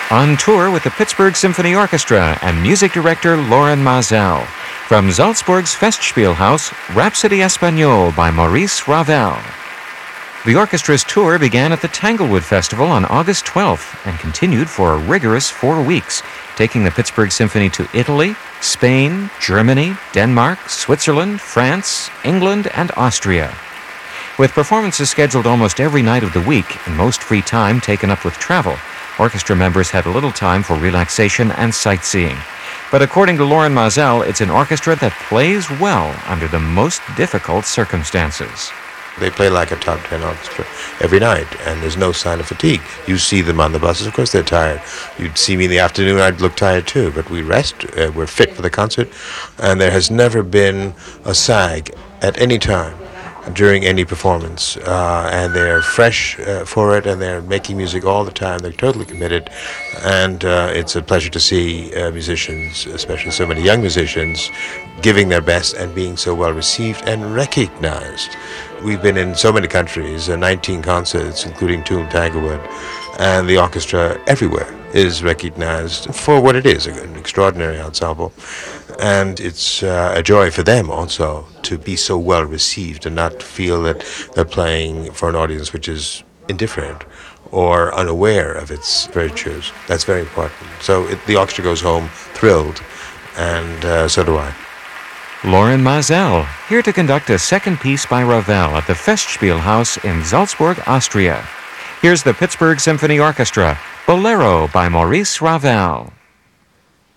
On tour with the Pittsburgh Symphony Orchestra and music director Loren Maazel. From Salzburg's Festspielhaus, Rhapsody Espagnole by Maurice Ravel. The orchestra's tour began at the Tanglewood Festival on August 12th and continued for a rigorous 4 weeks, taking the Pittsburgh Symphony to Italy, Spain, Germany, Denmark, Switzerland, France, England, and Austria. With performances scheduled almost every night of the week and most free time taken up with travel, orchestra members had little time for relaxation and sightseeing. But according to Loren Maazel, it's an orchestra that plays well under the most difficult circumstances. They play like a top 10 orchestra every night, and there's no sign of fatigue. You see them on the buses, of course they're tired. You'd see me in the afternoon, I'd look tired too, but we rest, we're fit for the concert, and there has never been a sag at any time during any performance, and they're fresh for it, and they're making music all the time. They're totally committed, and it's a pleasure to see musicians, especially so many young musicians, giving their best and being so well received and recognized. We've been in so many countries, 19 concerts, including 2 in Tanglewood, and the orchestra everywhere is recognized for what it is, an extraordinary ensemble. And it's a joy for them also to be so well received and not feel that they're playing for an audience which is indifferent or unaware of its virtues. That's very important. So the orchestra goes home thrilled, and so do I. Loren Maazel, here to conduct a second piece by Ravel at the Festspielhaus in Salzburg, Austria. Here's the Pittsburgh Symphony Orchestra, Bolero by Maurice Ravel.